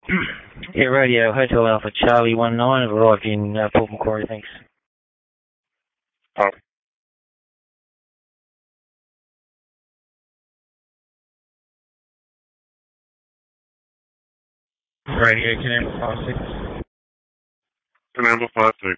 Yeah, radio, Hotel Alpha Charlie 19 have arrived in Port Macquarie, thanks. Copy. Radio, Canberra 56. Canberra 56.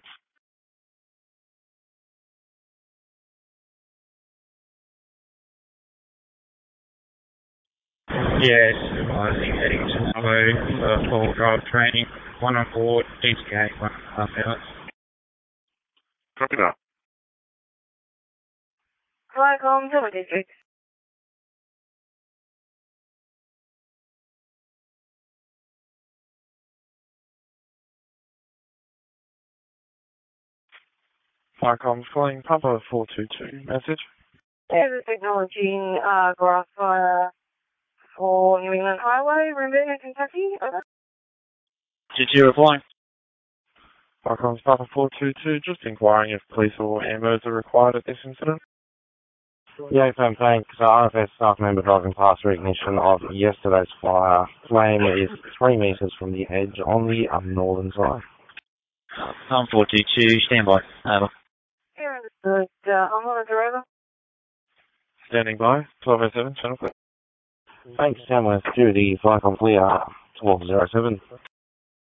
Yes, advising heading to Mabo, full drive training, 1 on board, DCA, 1.5 hours. Copy that. Viacom, Silver District. Viacom's calling Papa 422. Message? There's a acknowledging grass fire for New England Highway, Randina, Kentucky. Over. Did you reply? Viacom's Papa 422, just inquiring if police or ambos are required at this incident. Yeah, thanks. RFS staff member driving past recognition of yesterday's fire. Flame is 3 metres from the edge on the northern side. 422, stand by. Over. Here, understood. I'm monitor over. Standing by, 1207, channel clear. Thanks, Tamworth. Judy, Viacom clear, 1207.